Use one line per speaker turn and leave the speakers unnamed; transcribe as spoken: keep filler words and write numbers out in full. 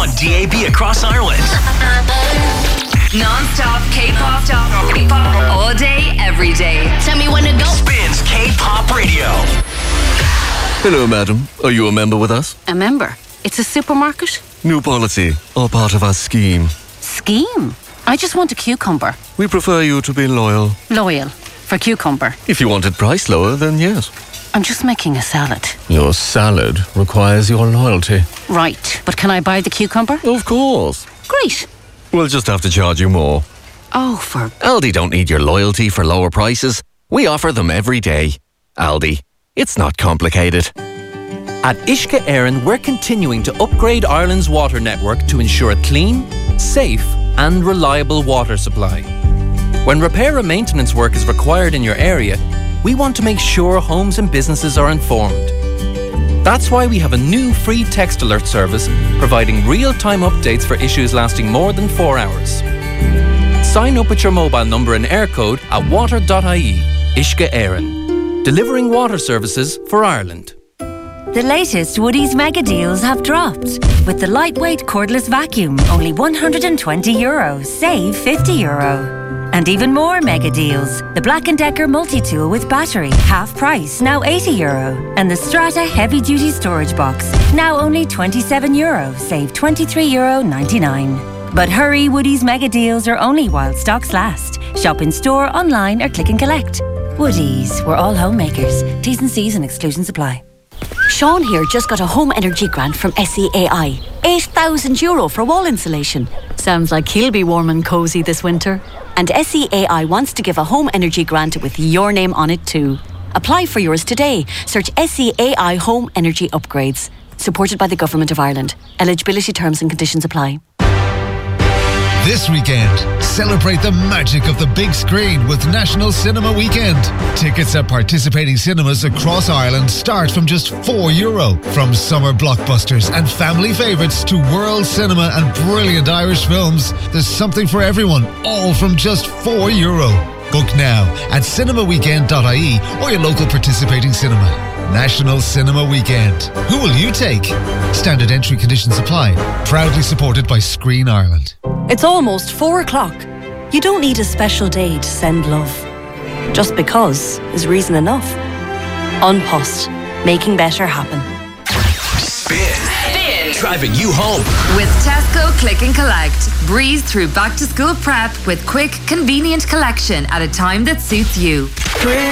on D A B across Ireland.
Non-stop K-pop, K-pop, all day, every day.
Tell me when to go.
Spins K-pop radio.
Hello, madam. Are you a member with us?
A member? It's a supermarket?
New policy, all part of our scheme.
Scheme? I just want a cucumber.
We prefer you to be loyal.
Loyal. For cucumber.
If you wanted price lower, then yes.
I'm just making a salad.
Your salad requires your loyalty.
Right. But can I buy the cucumber?
Of course.
Great.
We'll just have to charge you more.
Oh, for...
Aldi don't need your loyalty for lower prices. We offer them every day. Aldi. It's not complicated.
At Uisce Éireann, we're continuing to upgrade Ireland's water network to ensure a clean, safe and reliable water supply. When repair and maintenance work is required in your area, we want to make sure homes and businesses are informed. That's why we have a new free text alert service providing real-time updates for issues lasting more than four hours. Sign up with your mobile number and air code at water dot I E. Uisce Éireann. Delivering water services for Ireland.
The latest Woodies mega deals have dropped. With the lightweight cordless vacuum, only one hundred twenty euro, save fifty euro. And even more mega deals. The Black and Decker multi-tool with battery, half price, now eighty euro. And the Strata heavy-duty storage box, now only twenty-seven euro, save twenty-three euro ninety-nine. But hurry, Woodies mega deals are only while stocks last. Shop in store, online or click and collect. Woodies, we're all homemakers. T's and C's and exclusions apply.
Sean here just got a home energy grant from S E A I. eight thousand euro for wall insulation. Sounds like he'll be warm and cosy this winter. And S E A I wants to give a home energy grant with your name on it too. Apply for yours today. Search S E A I Home Energy Upgrades. Supported by the Government of Ireland. Eligibility terms and conditions apply.
This weekend, celebrate the magic of the big screen with National Cinema Weekend. Tickets at participating cinemas across Ireland start from just four euro. From summer blockbusters and family favourites to world cinema and brilliant Irish films, there's something for everyone, all from just four euro. Book now at cinema weekend dot I E or your local participating cinema. National Cinema Weekend. Who will you take? Standard entry conditions apply. Proudly supported by Screen Ireland.
It's almost four o'clock. You don't need a special day to send love. Just because is reason enough. An Post. Making better happen.
Spin. Spin. Driving you home.
With Tesco Click and Collect. Breeze through back-to-school prep with quick, convenient collection at a time that suits you.